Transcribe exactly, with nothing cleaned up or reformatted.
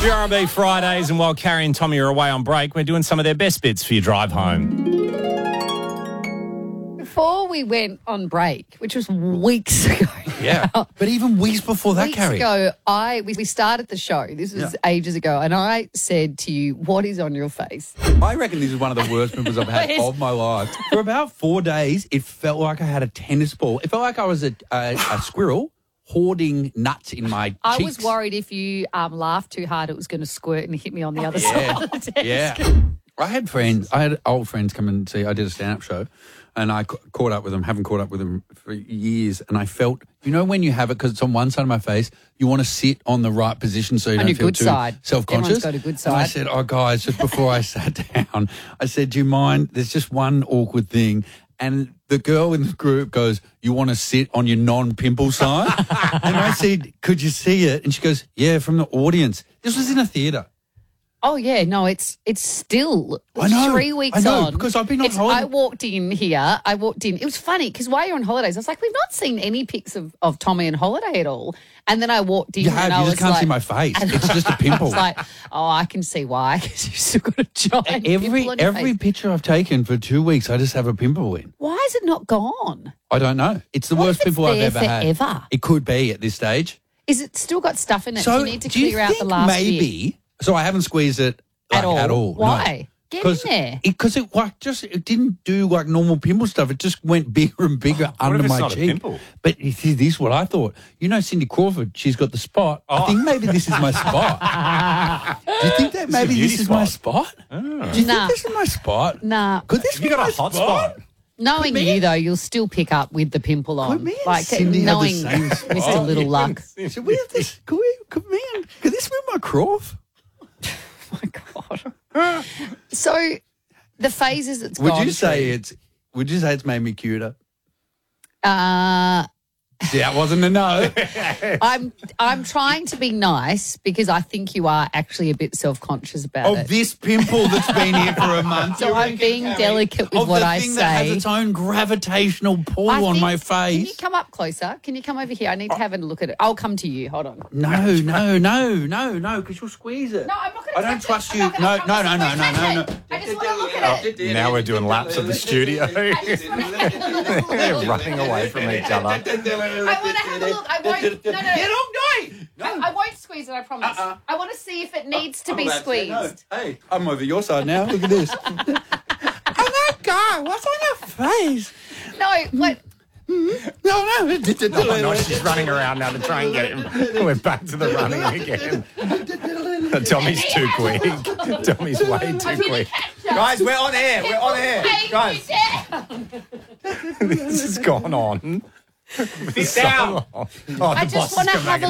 G R B Fridays, and while Carrie and Tommy are away on break, we're doing some of their best bits for your drive home. Before we went on break, which was weeks ago. Yeah, but even weeks before that, Weeks Carrie. ago, I we, we started the show. This was Yeah. ages ago, and I said to you, "What is on your face?" I reckon this is one of the worst pimples I've had Yes. of my life. For about four days, it felt like I had a tennis ball. It felt like I was a, a, a squirrel hoarding nuts in my cheeks. I was worried if you um, laughed too hard, it was going to squirt and hit me on the other Yeah, side of the desk. yeah. I had friends, I had old friends come and see, I did a stand-up show, and I ca- caught up with them, haven't caught up with them for years, and I felt, you know when you have it, because it's on one side of my face, you want to sit on the right position so you On don't your feel good too side. self-conscious. Everyone's got a good And I side. said, oh, guys, just before I sat down, I said, do you mind, there's just one awkward thing, and the girl in the group goes, you want to sit on your non-pimple side? And I said, could you see it? And she goes, yeah, from the audience. This was in a theatre. Oh yeah, no, it's it's still I know, three weeks I know, on because I've been on It's- holiday. I walked in here. I walked in. It was funny because while you're on holidays, I was like, we've not seen any pics of, of Tommy on holiday at all. And then I walked in. You have, and I you was just can't like, see my face. and It's just a I pimple. was like, oh, I can see why because you've still got a giant Every pimple on your every face. picture I've taken for two weeks, I just have a pimple in. Why is it not gone? I don't know. It's the What worst if it's pimple I've there ever had. forever? It could be at this stage. Is it still got stuff in it? So you need to do you clear out think the last maybe? bit. So I haven't squeezed it like, At all? At all. Why? Get in there. Because it, like just it didn't do like normal pimple stuff. It just went bigger and bigger under if it's my not a cheek. pimple? But you see, this is what I thought. You know, Cindy Crawford. She's got the spot. I Oh. think maybe this is my spot. Do you think that maybe beauty this is my spot. spot? Do you Nah. think this is my spot? Nah. Could this Have you be got my a hot spot? Knowing me you, though, you'll still pick up with the pimple on. Could me and like Cindy have the knowing same Mister spot? Little Luck. Should we have this? Could we? Could me and could this be my Crawf? Oh my God. So the phases it's Would gone you say through, it's? Would you say it's made me cuter? Uh, Yeah, that wasn't a no. I'm I'm trying to be nice because I think you are actually a bit self-conscious about Of it. this pimple that's been here for a month. So you I'm reckon, being Carrie? delicate with of what the I thing that say. has its own gravitational pull I on think- my Can you face. come up closer? Can you come over here? I need to have a look at it. I'll come to you. Hold on. No, no, no, no, no, because you'll squeeze it. No, I'm not going I don't trust you. No, no, no, no, no, no, no. I just want to look at it. Now we're doing laps of the studio. I just want to have a look. They're running away from each other. I want to have a look. I won't. No, no. Get off, no. I, I won't squeeze it, I promise. Uh-uh. I want to see if it needs to I'm be about to say no. squeezed. Hey, I'm over your side now. Look at this. Oh my God, what's on your face? No, what? No, no. Oh, no, she's running around now to try and get him. We're back to the running again. Tommy's too quick. Tommy's way too quick. Guys, we're on air. We're on air. Guys, This has gone on. sit down. Oh, the I boss just has want to come back have a